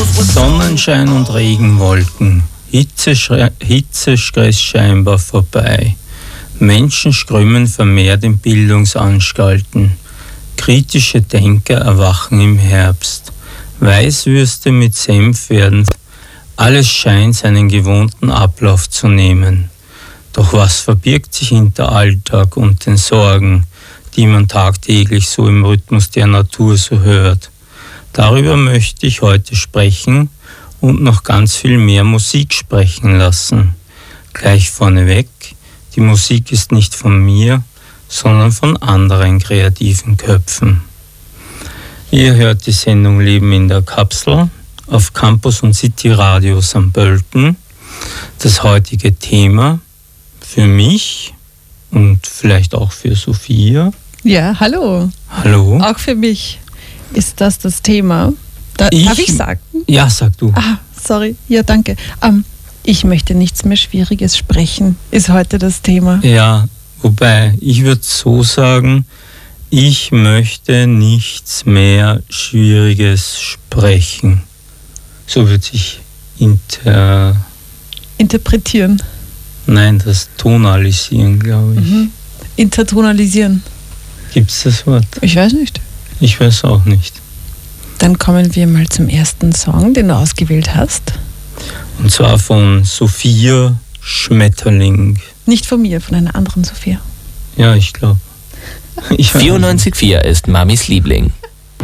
Sonnenschein und Regenwolken, Hitzestress scheinbar vorbei. Menschen strömen vermehrt in Bildungsanstalten. Kritische Denker erwachen im Herbst. Weißwürste mit Senf werden. Alles scheint seinen gewohnten Ablauf zu nehmen. Doch was verbirgt sich hinter Alltag und den Sorgen, die man tagtäglich so im Rhythmus der Natur so hört? Darüber möchte ich heute sprechen und noch ganz viel mehr Musik sprechen lassen. Gleich vorneweg, die Musik ist nicht von mir, sondern von anderen kreativen Köpfen. Ihr hört die Sendung Leben in der Kapsel auf Campus und City Radio St. Pölten. Das heutige Thema für mich und vielleicht auch für Sophia. Ja, hallo. Hallo. Auch für mich ist das Thema. Darf ich sagen? Ja, sag du. Sorry. Ja, danke. Ich möchte nichts mehr Schwieriges sprechen, ist heute das Thema. Ja, wobei, ich würde so sagen, ich möchte nichts mehr Schwieriges sprechen. So würde ich interpretieren. Nein, das Tonalisieren, glaube ich. Intertonalisieren. Gibt es das Wort? Ich weiß nicht. Ich weiß auch nicht. Dann kommen wir mal zum ersten Song, den du ausgewählt hast. Und zwar von Sophia Schmetterling. Nicht von mir, von einer anderen Sophia. Ja, ich glaube. 94,4 ist Mamis Liebling.